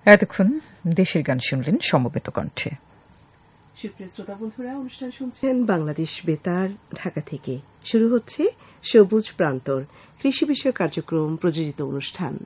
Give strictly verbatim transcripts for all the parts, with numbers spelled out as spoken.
এতক্ষণ দেশের গান শুনলেন সমবেত কণ্ঠে। সুপ্রিয় শ্রোতা বন্ধুরা, অনুষ্ঠান শুনছেন বাংলাদেশ বেতার ঢাকা থেকে। শুরু হচ্ছে সবুজ প্রান্তর, কৃষি বিষয়ক কার্যক্রম প্রযোজিত অনুষ্ঠান।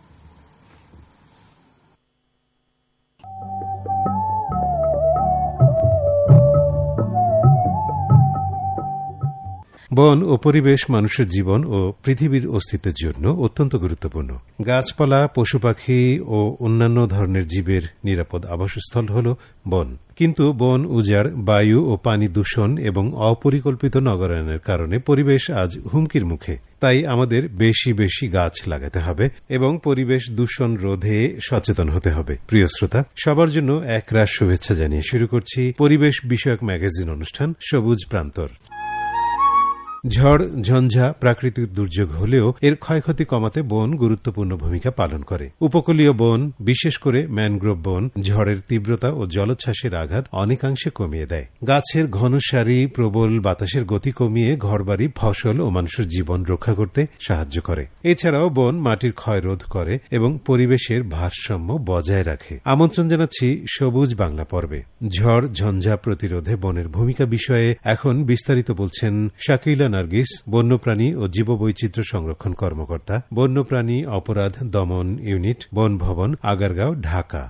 বন ও পরিবেশ মানুষের জীবন ও পৃথিবীর অস্তিত্বের জন্য অত্যন্ত গুরুত্বপূর্ণ। গাছপালা, পশু পাখি ও অন্যান্য ধরনের জীবের নিরাপদ আবাসস্থল হল বন। কিন্তু বন উজাড়, বায়ু ও পানি দূষণ এবং অপরিকল্পিত নগরায়নের কারণে পরিবেশ আজ হুমকির মুখে। তাই আমাদের বেশি বেশি গাছ লাগাতে হবে এবং পরিবেশ দূষণ রোধে সচেতন হতে হবে। প্রিয় শ্রোতা, সবার জন্য একরাশ শুভেচ্ছা জানিয়ে শুরু করছি পরিবেশ বিষয়ক ম্যাগাজিন অনুষ্ঠান সবুজ প্রান্তর। ঝড় ঝঞ্ঝা প্রাকৃতিক দুর্যোগ হলেও এর ক্ষয়ক্ষতি কমাতে বন গুরুত্বপূর্ণ ভূমিকা পালন করে। উপকূলীয় বন, বিশেষ করে ম্যানগ্রোভ বন, ঝড়ের তীব্রতা ও জলোচ্ছ্বাসের আঘাত অনেকাংশে কমিয়ে দেয়। গাছের ঘন সারি প্রবল বাতাসের গতি কমিয়ে ঘরবাড়ি, ফসল ও মানুষের জীবন রক্ষা করতে সাহায্য করে। এছাড়াও বন মাটির ক্ষয় রোধ করে এবং পরিবেশের ভারসাম্য বজায় রাখে। আমন্ত্রণ জানাচ্ছি সবুজ বাংলা পর্বে। ঝড় ঝঞ্ঝা প্রতিরোধে বনের ভূমিকা বিষয়ে এখন বিস্তারিত বলছেন শাকিলা নার্গিস, বন্যপ্রাণী ও জীববৈচিত্র্য সংরক্ষণ কর্মকর্তা, বন্যপ্রাণী অপরাধ দমন ইউনিট, বন ভবন, আগারগাঁও, ঢাকা।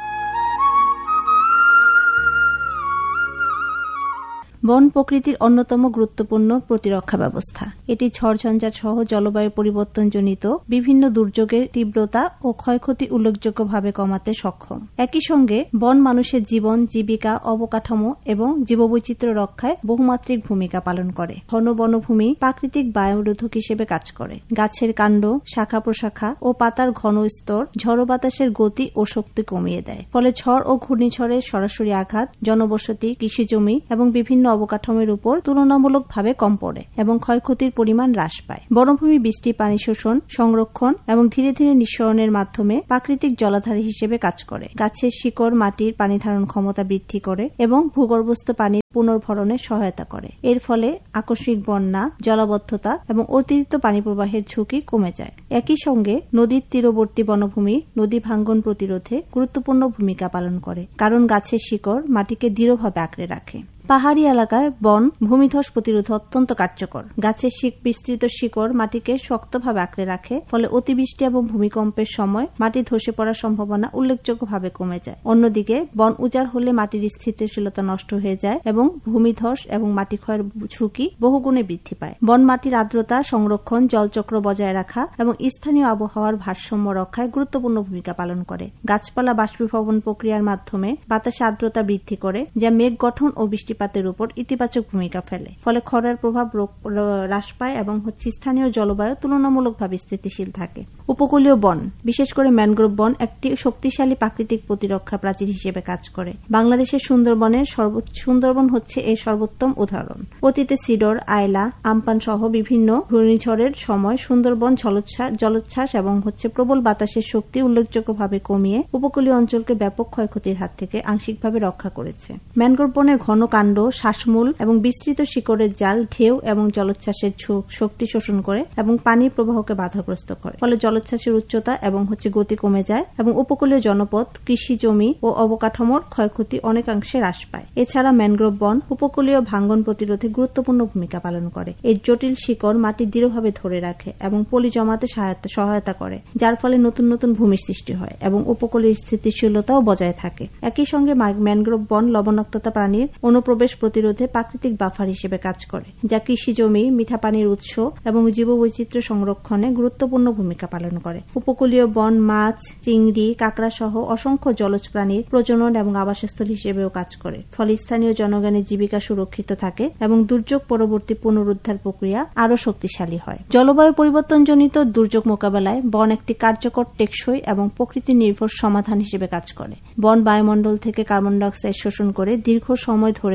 বন প্রকৃতির অন্যতম গুরুত্বপূর্ণ প্রতিরক্ষা ব্যবস্থা। এটি ঝড়ঝঞ্ঝাট সহ জলবায়ু পরিবর্তনজনিত বিভিন্ন দুর্যোগের তীব্রতা ও ক্ষয়ক্ষতি উল্লেখযোগ্যভাবে কমাতে সক্ষম। একই সঙ্গে বন মানুষের জীবন, জীবিকা, অবকাঠামো এবং জীববৈচিত্র্য রক্ষায় বহুমাত্রিক ভূমিকা পালন করে। ঘন বনভূমি প্রাকৃতিক বায়ুরোধক হিসেবে কাজ করে। গাছের কাণ্ড, শাখা প্রশাখা ও পাতার ঘন স্তর ঝড়ো বাতাসের গতি ও শক্তি কমিয়ে দেয়। ফলে ঝড় ও ঘূর্ণিঝড়ের সরাসরি আঘাত জনবসতি, কৃষিজমি এবং বিভিন্ন অবকাঠামোর উপর তুলনামূলকভাবে কম পড়ে এবং ক্ষয়ক্ষতির পরিমাণ হ্রাস পায়। বনভূমি বৃষ্টি পানি শোষণ, সংরক্ষণ এবং ধীরে ধীরে নিঃসরণের মাধ্যমে প্রাকৃতিক জলাধার হিসেবে কাজ করে। গাছের শিকড় মাটির পানি ধারণ ক্ষমতা বৃদ্ধি করে এবং ভূগর্ভস্থ পানি পুনর্ভরণে সহায়তা করে। এর ফলে আকস্মিক বন্যা, জলাবদ্ধতা এবং অতিরিক্ত পানি প্রবাহের ঝুঁকি কমে যায়। একই সঙ্গে নদীর তীরবর্তী বনভূমি নদী ভাঙ্গন প্রতিরোধে গুরুত্বপূর্ণ ভূমিকা পালন করে, কারণ গাছের শিকড় মাটিকে দৃঢ়ভাবে আঁকড়ে রাখে। পাহাড়ি এলাকায় বন ভূমিধস প্রতিরোধে অত্যন্ত কার্যকর। গাছের বিস্তৃত শিকড় মাটিকে শক্তভাবে আঁকড়ে রাখে, ফলে অতিবৃষ্টি এবং ভূমিকম্পের সময় মাটি ধসে পড়ার সম্ভাবনা উল্লেখযোগ্যভাবে কমে যায়। অন্যদিকে বন উজাড় হলে মাটির স্থিতিশীলতা নষ্ট হয়ে যায় এবং ভূমিধস এবং মাটি ক্ষয়ের ঝুঁকি বহুগুণে বৃদ্ধি পায়। বন মাটির আর্দ্রতা সংরক্ষণ, জলচক্র বজায় রাখা এবং স্থানীয় আবহাওয়ার ভারসাম্য রক্ষায় গুরুত্বপূর্ণ ভূমিকা পালন করে। গাছপালা বাষ্পীভবন প্রক্রিয়ার মাধ্যমে বাতাসে আর্দ্রতা বৃদ্ধি করে, যা মেঘ গঠন ও বৃষ্টিপাতের উপর ইতিবাচক ভূমিকা ফেলে। ফলে খরার প্রভাব হ্রাস পায় এবং হচ্ছে স্থানীয় জলবায়ু তুলনামূলকভাবে স্থিতিশীল থাকে। উপকূলীয় বন, বিশেষ করে ম্যানগ্রোভ বন, একটি শক্তিশালী প্রাকৃতিক প্রতিরক্ষা প্রাচীর হিসেবে কাজ করে। বাংলাদেশের সুন্দরবনের সুন্দরবন হচ্ছে এর সর্বোত্তম উদাহরণ। অতীতে সিডর, আয়লা, আমপান সহ বিভিন্ন ঘূর্ণিঝড়ের সময় সুন্দরবন জলোচ্ছ্বাস এবং হচ্ছে প্রবল বাতাসের শক্তি উল্লেখযোগ্যভাবে কমিয়ে উপকূলীয় অঞ্চলকে ব্যাপক ক্ষয়ক্ষতির হাত থেকে আংশিকভাবে রক্ষা করেছে। ম্যানগ্রোভ বনের ঘন কাণ্ড, শ্বাসমূল এবং বিস্তৃত শিকড়ের জাল ঢেউ এবং জলোচ্ছ্বাসের শক্তি শোষণ করে এবং পানির প্রবাহকে বাধাগ্রস্ত করে। ফলে জলোচ্ছ্বাসের উচ্চতা এবং হচ্ছে গতি কমে যায় এবং উপকূলীয় জনপদ, কৃষি জমি ও অবকাঠামোর ক্ষয়ক্ষতি অনেকাংশে হ্রাস পায়। এছাড়া ম্যানগ্রোভ বন উপকূলীয় ভাঙ্গন প্রতিরোধে গুরুত্বপূর্ণ ভূমিকা পালন করে। এর জটিল শিকড় মাটি দৃঢ়ভাবে ধরে রাখে এবং পলি জমাতে সহায়তা করে, যার ফলে নতুন নতুন ভূমির সৃষ্টি হয় এবং উপকূলের স্থিতিশীলতাও বজায় থাকে। একই সঙ্গে ম্যানগ্রোভ বন লবণাক্ততা প্রাণীর অনুপ্রবেশ প্রতিরোধে প্রাকৃতিক বাফার হিসেবে কাজ করে, যা কৃষি জমি, মিঠা পানির উৎস এবং জীববৈচিত্র্য সংরক্ষণে গুরুত্বপূর্ণ ভূমিকা পালন করে। উপকূলীয় বন মাছ, চিংড়ি, কাঁকড়া সহ অসংখ্য জলজ প্রাণীর প্রজনন এবং আবাসস্থল হিসেবেও কাজ করে। ফলে স্থানীয় জনগণের জীবিকা সুরক্ষিত থাকে এবং দুর্যোগ পরবর্তী পুনরুদ্ধার প্রক্রিয়া আরও শক্তিশালী হয়। জলবায়ু পরিবর্তনজনিত দুর্যোগ মোকাবেলায় বন একটি কার্যকর, টেকসই এবং প্রকৃতি নির্ভর সমাধান হিসেবে কাজ করে। বন বায়ুমণ্ডল থেকে কার্বন ডাই অক্সাইড শোষণ করে দীর্ঘ সময় ধরে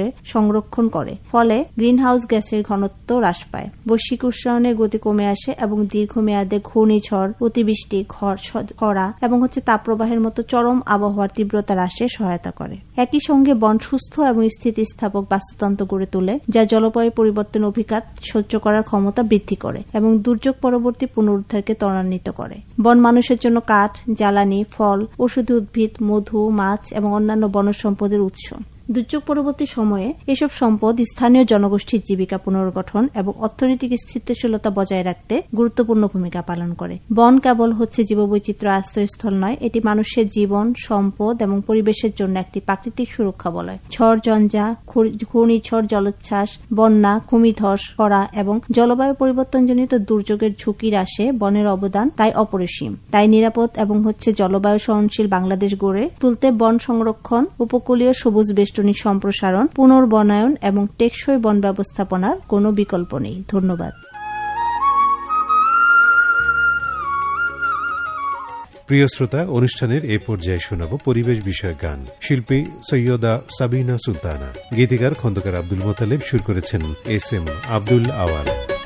সংরক্ষণ করে, ফলে গ্রিনহাউস গ্যাসের ঘনত্ব হ্রাস পায়, বৈশ্বিক উষ্ণায়নের গতি কমে আসে এবং দীর্ঘমেয়াদে ঘূর্ণিঝড়, অতিবৃষ্টি, খরা এবং হচ্ছে তাপপ্রবাহের মতো চরম আবহাওয়ার তীব্রতা হ্রাসে সহায়তা করে। একই সঙ্গে বন সুস্থ এবং স্থিতিস্থাপক বাস্তুতন্ত্র গড়ে তোলে, যা জলবায়ু পরিবর্তন অভিঘাত সহ্য করার ক্ষমতা বৃদ্ধি করে এবং দুর্যোগ পরবর্তী পুনরুদ্ধারকে ত্বরান্বিত করে। বন মানুষের জন্য কাঠ, জ্বালানি, ফল, ঔষধি উদ্ভিদ, মধু, মাছ এবং অন্যান্য বনজ সম্পদের উৎস। দুর্যোগ পরবর্তী সময়ে এসব সম্পদ স্থানীয় জনগোষ্ঠীর জীবিকা পুনর্গঠন এবং অর্থনৈতিক স্থিতিশীলতা বজায় রাখতে গুরুত্বপূর্ণ ভূমিকা পালন করে। বন কেবল হচ্ছে জীববৈচিত্র্য আশ্রয়স্থল নয়, এটি মানুষের জীবন, সম্পদ এবং পরিবেশের জন্য একটি প্রাকৃতিক সুরক্ষা বলয়। ঝড় ঝঞ্ঝা, ঘূর্ণিঝড়, জলোচ্ছ্বাস, বন্যা, ভূমিধস, খরা এবং জলবায়ু পরিবর্তনজনিত দুর্যোগের ঝুঁকি হ্রাসে বনের অবদান তাই অপরিসীম। তাই নিরাপদ এবং হচ্ছে জলবায়ু সহনশীল বাংলাদেশ গড়ে তুলতে বন সংরক্ষণ, উপকূলীয় সবুজ বেষ্টনী সম্প্রসারণ, পুনর্বনায়ন এবং টেকসই বন ব্যবস্থাপনার কোনো বিকল্প নেই। ধন্যবাদ। প্রিয় শ্রোতা, অনুষ্ঠানের এ পর্যায়ে শোনাব পরিবেশ বিষয়ক গান। শিল্পী সৈয়দা সাবিনা সুলতানা, গীতিকার খন্দকার আব্দুল মোতালেব, সুর করেছেন এস এম আব্দুল আওয়াল।